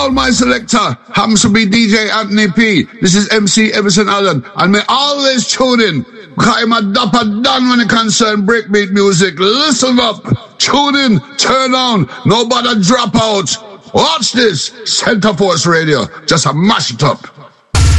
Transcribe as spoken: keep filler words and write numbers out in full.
My selector happens to be D J Anthony P. This is M C Everson Allen, and me always tune in because I'm a dapper done when it concerns breakbeat music. Listen up, tune in, turn on, nobody drop out. Watch this, Center Force Radio, just a mash it up.